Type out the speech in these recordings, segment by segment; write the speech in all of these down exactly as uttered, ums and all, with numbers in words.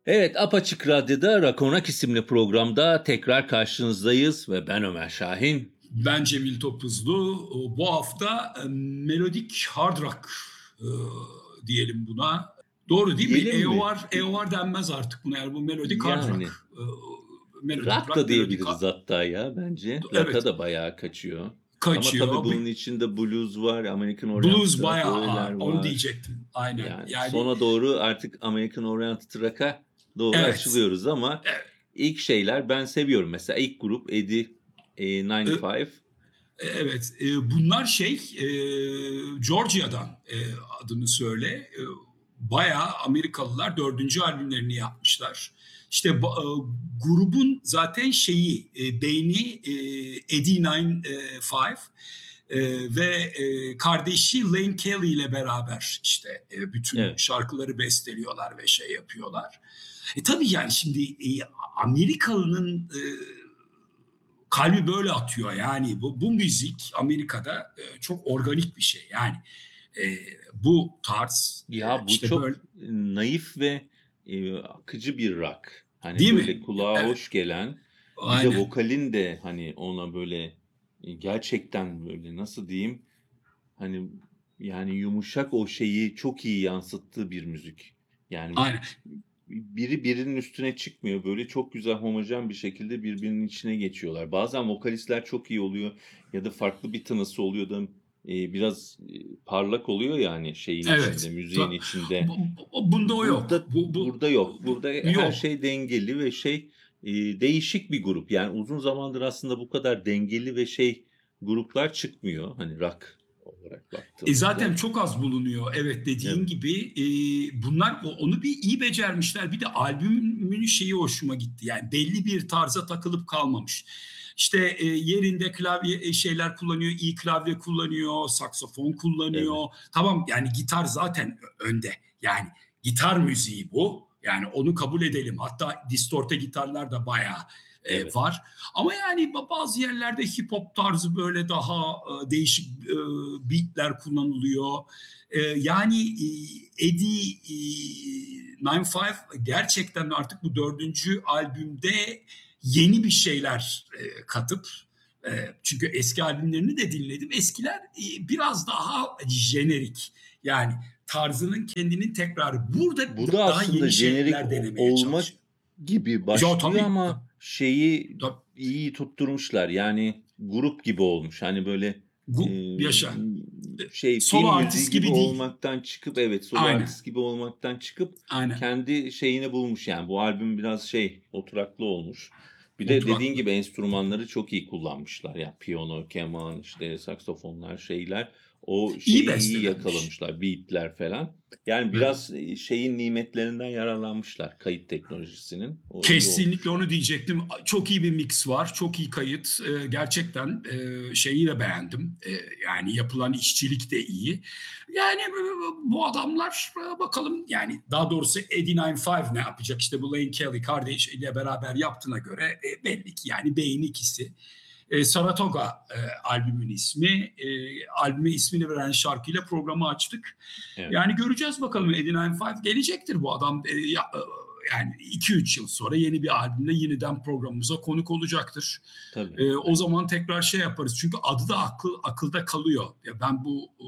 Evet, Apaçık Radyo'da Rakonak isimli programda tekrar karşınızdayız ve ben Ömer Şahin. Ben Cemil Topuzlu. Bu hafta melodik hard rock e, diyelim buna. Doğru değil Diyelim mi? mi? E O R, E O R denmez artık buna. Yani bu melodik hard Yani rock. E, melodik rock rock, da melodik diyebiliriz hatta ya bence. Rock'a evet, da bayağı kaçıyor. Ama tabii kaçıyor. bunun içinde blues var, American Blues Oriented bayağı rock'lar ağır. Onu var. diyecektim. Aynen. Yani Yani sona doğru artık American Oriented rock'a doğru evet. açılıyoruz ama Evet. ilk şeyler ben seviyorum. Mesela ilk grup Eddie e, doksan beş. Evet, e, bunlar şey e, Georgia'dan e, adını söyle. E, bayağı Amerikalılar dördüncü albümlerini yapmışlar. İşte e, grubun zaten şeyi e, beyni e, Eddie doksan beş e, ve e, kardeşi Lane Kelly ile beraber işte e, bütün Evet. şarkıları besteliyorlar ve şey yapıyorlar. E tabii yani şimdi e, Amerikalı'nın e, kalbi böyle atıyor yani bu, bu müzik Amerika'da e, çok organik bir şey yani e, bu tarz e, Ya bu işte çok böyle naif ve e, akıcı bir rock. Hani değil böyle mi? kulağa Evet, hoş gelen, bir de aynen, vokalin de hani ona böyle e, gerçekten böyle nasıl diyeyim? Hani yani yumuşak o şeyi çok iyi yansıttığı bir müzik. Yani aynen. biri birinin üstüne çıkmıyor. Böyle çok güzel homojen bir şekilde birbirinin içine geçiyorlar. Bazen vokalistler çok iyi oluyor ya da farklı bir tınısı oluyor da e, biraz e, parlak oluyor yani şeyin içinde, Evet. müziğin Ta- içinde. bu- bu- Bunda o yok. Burada Bu, bu, burada yok. bu Burada her yok. şey dengeli ve şey e, değişik bir grup. Yani uzun zamandır aslında bu kadar dengeli ve şey gruplar çıkmıyor. Hani rock olarak E zaten baktığımızda. çok az bulunuyor. Evet dediğin Evet. gibi e, bunlar o- onu bir iyi becermişler. Bir de albümün şeyi hoşuma gitti. Yani belli bir tarza takılıp kalmamış. İşte e, yerinde klavye e, şeyler kullanıyor, iyi klavye kullanıyor, saksafon Evet. kullanıyor. Tamam yani gitar zaten ö- önde. Yani gitar müziği bu. Yani onu kabul edelim. Hatta distorte gitarlar da bayağı e, Evet. var. Ama yani bazı yerlerde hip hop tarzı böyle daha e, değişik e, beatler kullanılıyor. E, yani e, Eddie e, doksan beş gerçekten artık bu dördüncü albümde yeni bir şeyler e, katıp e, çünkü eski albümlerini de dinledim. Eskiler e, biraz daha jenerik. Yani tarzının kendinin tekrarı. Burada Bu da daha aslında yeni jenerik şeyler o- denemeye olmak çalışıyor. gibi Ya başlıyor tabii, ama şeyi tabii. iyi tutturmuşlar. Yani grup gibi olmuş. Hani böyle e, Gu- yaşa. şey Solo film müziği artist gibi gibi değil. olmaktan çıkıp evet solo Aynen. artist gibi olmaktan çıkıp Aynen. kendi şeyini bulmuş. Yani bu albüm biraz şey oturaklı olmuş. Bir de dediğin Oturaklı. gibi enstrümanları çok iyi kullanmışlar. Yani piyano, keman, işte saksafonlar, şeyler. O İyi şeyi iyi bestelenmiş. yakalamışlar. Beatler falan. Yani Evet. biraz e, şeyin nimetlerinden yararlanmışlar. Kayıt teknolojisinin. O iyi Kesinlikle olmuş. onu diyecektim. Çok iyi bir mix var. Çok iyi kayıt. Ee, gerçekten e, şeyi de beğendim. Ee, yani yapılan işçilik de iyi. Yani e, bu adamlar e, bakalım yani daha doğrusu Eddie doksan beş ne yapacak? İşte bu Lane Kelly kardeşiyle beraber yaptığına göre e, belli ki yani beyin ikisi. E, Saratoga e, albümün ismi. E, albüme ismini veren şarkıyla programı açtık. Evet. Yani göreceğiz bakalım Eddie doksan beş gelecektir bu adam. E, ya, e, yani iki üç yıl sonra yeni bir albümle yeniden programımıza konuk olacaktır. Tabii. E, o zaman tekrar şey yaparız. Çünkü adı da akıl, akılda kalıyor. Ya ben bu e,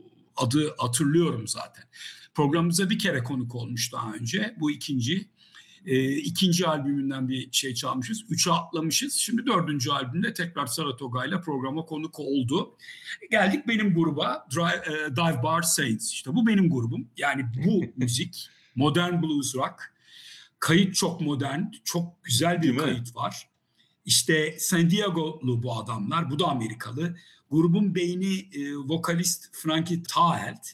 adı hatırlıyorum zaten. Programımıza bir kere konuk olmuş daha önce. Bu ikinci. E, ikinci albümünden bir şey çalmışız. Üçe atlamışız. Şimdi dördüncü albümde tekrar Saratoga ile programa konuk oldu. Geldik benim gruba. Drive, e, Dive Bar Saints. İşte bu benim grubum. Yani bu müzik modern blues rock. Kayıt çok modern. Çok güzel Değil bir mi? kayıt var. İşte San Diego'lu bu adamlar. Bu da Amerikalı. Grubun beyni e, vokalist Frankie Tahelt.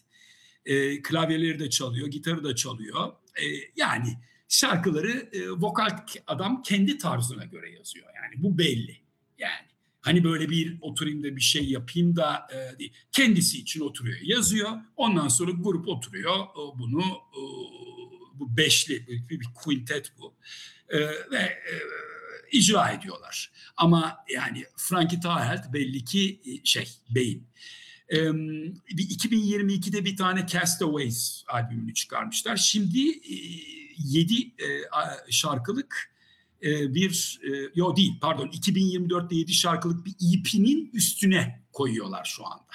E, klavyeleri de çalıyor, gitarı da çalıyor. E, yani şarkıları e, vokal adam kendi tarzına göre yazıyor. Yani bu belli. Yani hani böyle bir oturayım da bir şey yapayım da e, değil. Kendisi için oturuyor, yazıyor. Ondan sonra grup oturuyor. O, bunu o, bu beşli bir, bir quintet bu. E, ve e, icra ediyorlar. Ama yani Frankie Tahelt belli ki e, şey beyin. Ee, iki bin yirmi ikide bir tane Castaways albümünü çıkarmışlar. Şimdi e, yedi eee, a şarkılık, eee, bir, eee, yo değil pardon iki bin yirmi dörtte yedi şarkılık bir E P'nin üstüne koyuyorlar şu anda.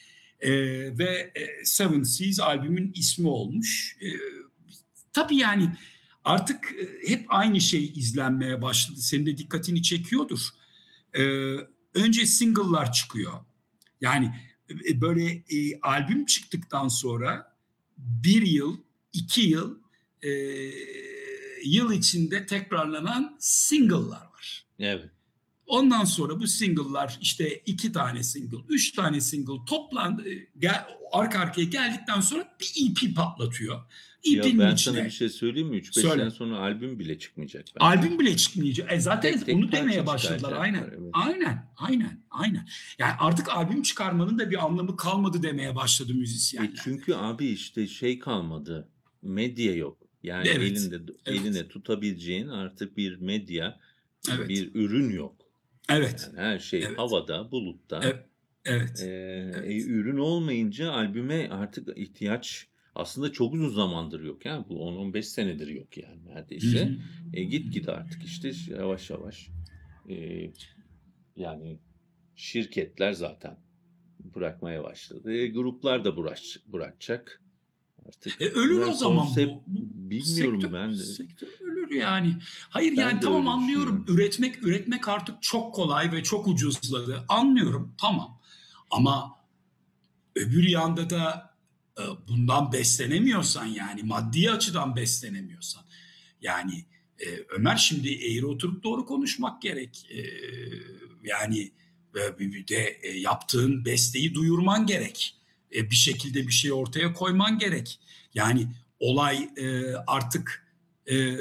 Eee, ve, eee, Seven Seas albümün ismi olmuş. Eee, tabii yani artık, eee, hep aynı şey izlenmeye başladı. Senin de dikkatini çekiyordur. Eee, önce single'lar çıkıyor. Yani, eee, böyle, eee, albüm çıktıktan sonra bir yıl, iki yıl, eee, yıl içinde tekrarlanan single'lar var. Evet. Ondan sonra bu single'lar işte iki tane single, üç tane single toplandı, eee, gel arka arkaya geldikten sonra bir E P patlatıyor. Ya, E P'nin ben sana bir içine şey söyleyeyim mi? üç beş sene söyle. sonra albüm bile çıkmayacak bence. Albüm bile çıkmayacak. E, zaten Tek tek onu parça demeye başladılar. çıkaracaklar, Aynen. evet. Aynen, aynen, aynen. Yani artık albüm çıkarmanın da bir anlamı kalmadı demeye başladı E, müzisyenler de. çünkü abi, işte, şey kalmadı, medya yok. Yani Evet, elinde evet, eline tutabileceğin artık bir medya, evet, bir ürün yok. evet, Yani her şey evet, havada, bulutta. ev evet, Eee, e, evet. ürün olmayınca albüme artık ihtiyaç aslında çok uzun zamandır yok ya. Bu on on beş senedir yok yani Hı hı. neredeyse. E, gitgide artık işte yavaş yavaş, eee, yani şirketler zaten bırakmaya başladı. E, gruplar da bıraş bırakacak. E, Artık ölür o ve zaman konsept bu. Bu sektör bilmiyorum ben de sektör ölür yani. Hayır yani ben de tamam öyle anlıyorum. düşünüyorum. Üretmek üretmek artık çok kolay ve çok ucuzladı. Anlıyorum tamam. Ama öbür yanda da e, bundan beslenemiyorsan yani maddi açıdan beslenemiyorsan yani e, Ömer şimdi eğri oturup doğru konuşmak gerek. E, yani e, bir de e, yaptığın besteyi duyurman gerek. E, bir şekilde bir şey ortaya koyman gerek. Yani olay e, artık e,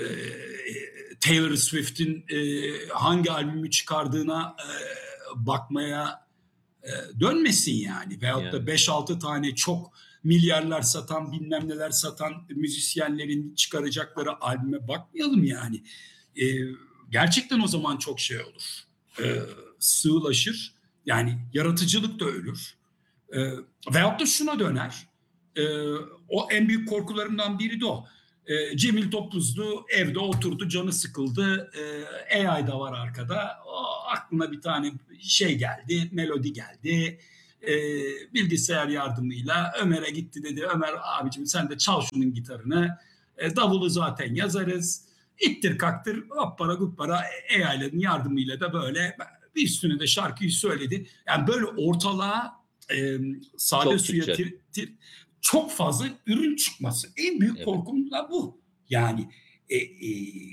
Taylor Swift'in e, hangi albümü çıkardığına e, bakmaya e, dönmesin yani. Veyahut da Yani beş altı tane çok milyarlar satan bilmem neler satan müzisyenlerin çıkaracakları albüme bakmayalım yani. E, gerçekten o zaman çok şey olur. E, sığlaşır. Yani yaratıcılık da ölür. E, veyahut da şuna döner. E, o en büyük korkularımdan biri de o. E, Cemil Topuzlu evde oturdu, canı sıkıldı. E, A I da var arkada. O, aklına bir tane şey geldi, melodi geldi. E, bilgisayar yardımıyla Ömer'e gitti dedi. Ömer abicim sen de çal şunun gitarını. E, davulu zaten yazarız. İttir kaktır hoppara guppara A I'lerin yardımıyla da böyle bir üstüne de şarkıyı söyledi. Yani böyle ortalığa e, sade çok suya çıkacak. tir, tir, çok fazla ürün çıkması. En büyük Evet. korkum da bu. Yani e, e,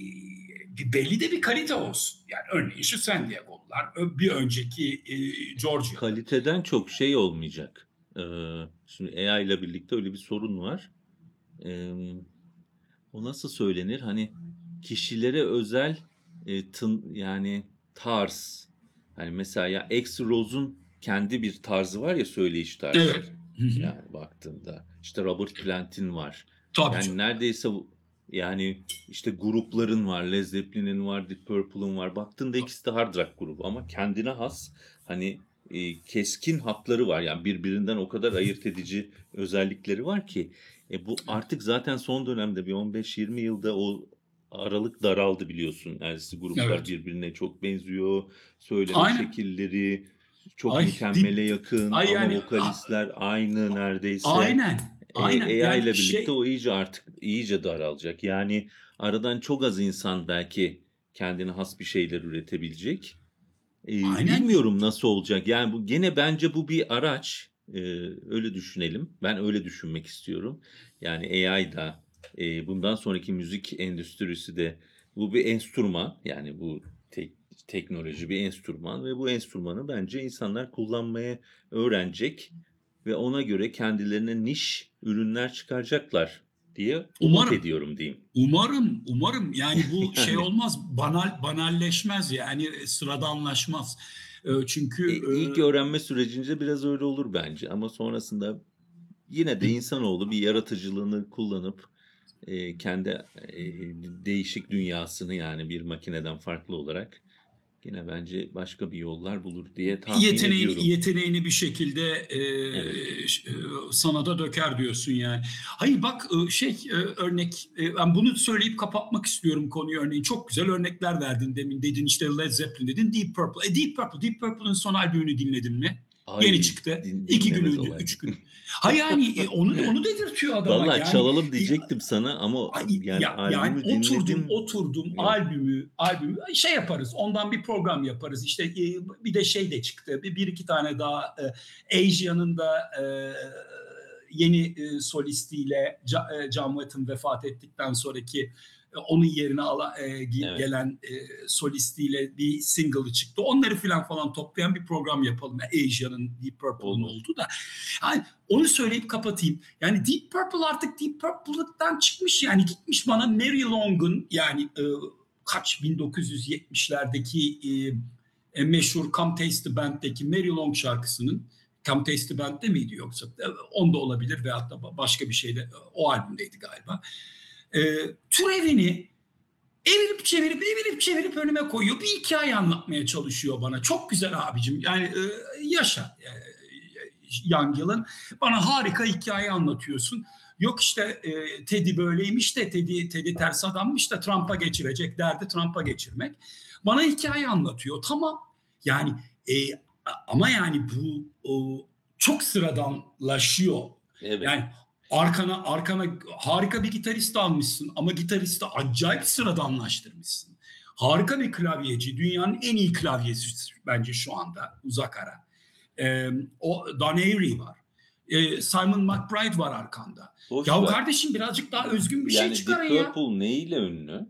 bir belli de bir kalite olsun. Yani örneğin şu San Diego'lular, bir önceki e, Georgia'lı. Kaliteden çok şey olmayacak. Eee, şimdi A I ile birlikte öyle bir sorun var. Emm, o nasıl söylenir? Hani kişilere özel, eee, tın yani tarz. Hani mesela ya Axl Rose'un kendi bir tarzı var ya söyleyiş tarzı. Evet. Hı hı. Yani baktığında işte Robert Plant'in var. Tabii Yani canım. neredeyse bu yani işte grupların var. Led Zeppelin'in var, Deep Purple'ın var. Baktığında ikisi de hard rock grubu ama kendine has hani e, keskin hatları var. Yani birbirinden o kadar ayırt edici özellikleri var ki e, bu artık zaten son dönemde bir on beş yirmi yılda o aralık daraldı biliyorsun. Neredeyse gruplar Evet. birbirine çok benziyor. Söyleme Aynen. şekilleri çok Ay, dip, mükemmele yakın ay ama yani a- vokalistler aynı neredeyse. aynen. Aynen. E, A I Yani ile birlikte şey o iyice artık iyice daralacak. Yani aradan çok az insan belki kendine has bir şeyler üretebilecek. E, aynen. bilmiyorum nasıl olacak. Yani bu gene bence bu bir araç. E, öyle düşünelim. Ben öyle düşünmek istiyorum. Yani A I da e, bundan sonraki müzik endüstrisi de bu bir enstrüman. Yani bu tek, teknoloji bir enstrüman ve bu enstrümanı bence insanlar kullanmaya öğrenecek ve ona göre kendilerine niş ürünler çıkaracaklar diye umut Umarım. ediyorum diyeyim. Umarım, umarım yani bu şey Yani olmaz, banal banalleşmez yani sıradanlaşmaz. E, e, çünkü ilk öğrenme sürecince biraz öyle olur bence ama sonrasında yine de insanoğlu bir yaratıcılığını kullanıp e, kendi e, değişik dünyasını yani bir makineden farklı olarak Yine bence başka bir yollar bulur diye tahmin Yeteneğini ediyorum. yeteneğini bir şekilde, Evet. eee, ş eee, sana da döker diyorsun yani. Hayır bak, ııı, şey, eee, örnek, eee, ben bunu söyleyip kapatmak istiyorum konuyu örneğin. Çok güzel örnekler verdin demin. Dedin işte Led Zeppelin dedin, Deep Purple. E, Deep Purple, Deep Purple'ın son albümünü dinledin mi? Yeni Ay, çıktı. din iki gün dinlemez ünlü, olaydım. üç gün. Ha, yani, eee, onu onu dedirtiyor adama. Vallahi Yani, çalalım eee, diyecektim sana ama ay yani ya yani albümü oturdum dinledim. oturdum Yok. albümü albümü şey yaparız, ondan bir program yaparız. İşte, eee, bir de şey de çıktı. Bir bir iki tane daha, eee, Asia'nın da, eee, yeni, eee, solistiyle Ja eee, John Wetton vefat ettikten sonraki, eee, onun yerine ala eee, gi Evet. gelen, eee, solistiyle bir single'ı çıktı. Onları filan falan toplayan bir program yapalım. Asia'nın, Deep Purple'ın Olur. olduğu da. Yani onu söyleyip kapatayım. Yani Deep Purple artık Deep Purple'lıktan çıkmış yani gitmiş bana Mary Long'un yani e, kaç bin dokuz yüz yetmişlerdeki e, e, meşhur Come Taste the Band'deki Mary Long şarkısının Come Taste the Band'de miydi yoksa? E, onda olabilir veyahut da başka bir şeyde o albümdeydi galiba. E, türevini evirip çevirip evirip çevirip önüme koyuyor. Bir hikaye anlatmaya çalışıyor bana. Çok güzel abicim. Yani e, yaşa. E, Young Yıl'ın bana harika hikaye anlatıyorsun. Yok işte e, Teddy böyleymiş de Teddy, Teddy ters adammış da Trump'a geçirecek derdi Trump'a geçirmek. Bana hikaye anlatıyor. Tamam. Yani e, ama yani bu o, çok sıradanlaşıyor. Evet. Yani arkana arkana harika bir gitarist almışsın ama gitaristi acayip sıradanlaştırmışsın. Harika bir klavyeci. Dünyanın en iyi klavyesi bence şu anda uzak ara. Ee, o Don Airey var. Ee, Simon McBride var arkanda. Boş Ya ver. kardeşim birazcık daha özgün bir şey Yani çıkarın Deep ya. Purple neyle ünlü?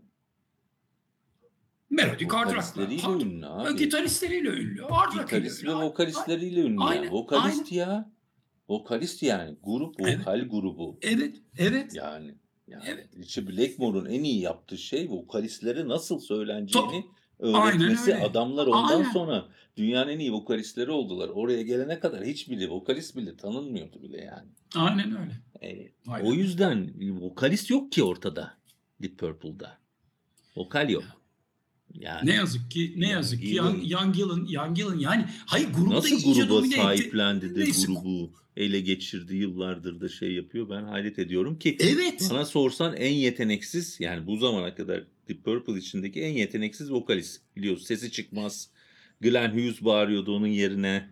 Melodic hard rock'la. Vokalistleriyle Hard, ünlü abi. gitaristleriyle ünlü. Hard rock'ıyla Gitarist ünlü. ve vokalistleriyle ünlü yani. Aynen, Vokalist aynen. ya. Vokalist yani. Grup, Evet, vokal grubu. evet, evet. Yani yani Evet. Richie Blackmore'un en iyi yaptığı şey vokalistlere nasıl To söyleneceğini aynen öğretmesi. öyle. Adamlar ondan Aynen. sonra dünyanın en iyi vokalistleri oldular. Oraya gelene kadar hiçbiri vokalist bile tanınmıyordu bile yani. Aynen öyle. Eee, Aynen o öyle. yüzden vokalist yok ki ortada Deep Purple'da. Vokal yok. Yani Ne yazık ki ne Young yazık ki Gill'ın Young, Young Gill'ın Young Gill'ın yani hayır grubu da nasıl iyice gruba domine etti. sahiplendi de Neyse. grubu ele geçirdi, yıllardır da şey yapıyor. Ben hayret ediyorum ki Evet. bana sorsan en yeteneksiz yani bu zamana kadar Deep Purple içindeki en yeteneksiz vokalist. Biliyorsun sesi çıkmaz. Glenn Hughes bağırıyordu onun yerine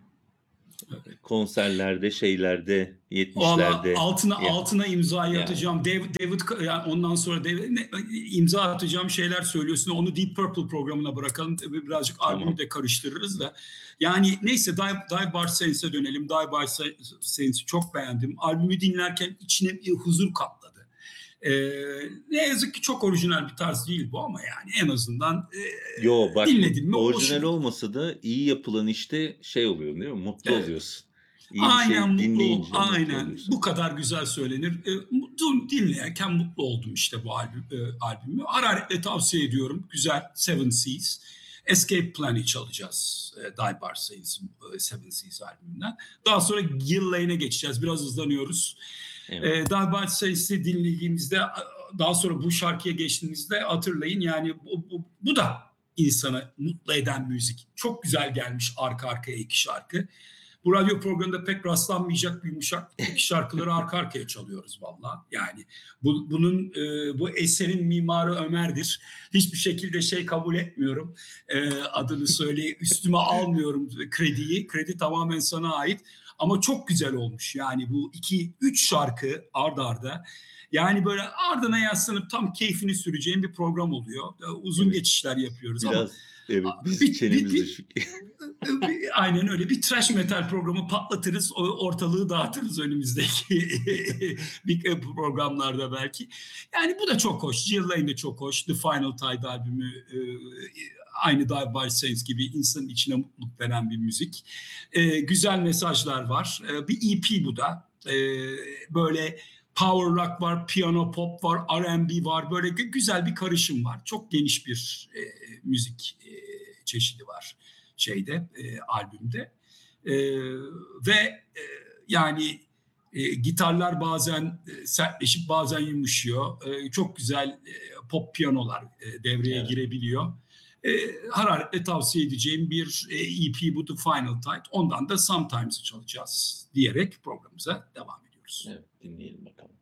konserlerde, şeylerde, Valla yetmişlerde. altına Ya, altına imzayı yani. atacağım. David, David yani ondan sonra David, ne, imza atacağım şeyler söylüyorsun. Onu Deep Purple programına bırakalım. Birazcık Tamam. albümü de karıştırırız da. Yani neyse Die, Die Bar Saints'e dönelim. Die Bar Saints'i çok beğendim. Albümü dinlerken içine bir huzur kapladı. Ee, ne yazık ki çok orijinal bir tarz değil bu ama yani en azından e, Yo bak dinledim mi orijinal hoşuma. olmasa da iyi yapılan işte şey oluyor değil mi? Mutlu Evet. oluyorsun. İyi bir Aynen şey mutlu, dinleyince mutlu aynen oluyorsun. bu kadar güzel söylenir. E, mutlu, dinlerken mutlu oldum işte bu albüm, e, albümü. Hararetle tavsiye ediyorum. Güzel Seven Seas. Escape Plan'i çalacağız. E, Die Bar Saints'in e, Seven Seas albümünden. Daha sonra Gill Lane'e geçeceğiz. Biraz hızlanıyoruz. Evet. E, Die Bar Saints'i dinlediğimizde daha sonra bu şarkıya geçtiğimizde hatırlayın yani bu, bu, bu da insanı mutlu eden müzik. Çok güzel gelmiş arka arkaya iki şarkı. Bu radyo programında pek rastlanmayacak bir yumuşak iki şarkıları arka arkaya çalıyoruz vallahi. Yani bu, bunun e, bu eserin mimarı Ömer'dir. Hiçbir şekilde şey kabul etmiyorum. E, adını söyle üstüme almıyorum krediyi. Kredi tamamen sana ait. Ama çok güzel olmuş. Yani bu iki üç şarkı ard arda. Yani böyle ardına yaslanıp tam keyfini süreceğin bir program oluyor. Uzun Evet. geçişler yapıyoruz Biraz ama evet biz bir, çenemiz bir, düşük. bir, aynen öyle bir thrash metal programı patlatırız, ortalığı dağıtırız önümüzdeki bir programlarda belki. Yani bu da çok hoş. Jill Lane de çok hoş. The Final Tide albümü aynı Die Bar Saints gibi insanın içine mutluluk veren bir müzik. Güzel mesajlar var. Bir E P bu da. Böyle power rock var, piyano pop var, R and B var. Böyle güzel bir karışım var. Çok geniş bir e, müzik e, çeşidi var şeyde, e, albümde. E, ve e, yani e, gitarlar bazen e, sertleşip bazen yumuşuyor. E, çok güzel e, pop piyanolar e, devreye Evet. girebiliyor. E, hararetle tavsiye edeceğim bir e, E P bu The Final Tide. Ondan da Sometimes'ı çalacağız diyerek programımıza devam ediyoruz. Evet, dinleyelim bakalım.